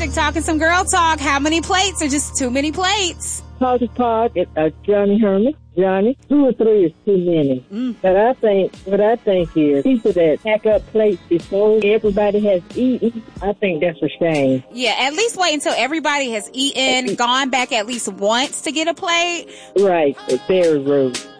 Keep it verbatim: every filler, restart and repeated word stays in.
Magic talking some girl talk. How many plates are just too many plates? Talk Talk at uh, Johnny Herman. Johnny, two or three is too many. Mm. But I think, what I think is, people that pack up plates before everybody has eaten, I think that's a shame. Yeah, at least wait until everybody has eaten, gone back at least once to get a plate. Right, it's very rude.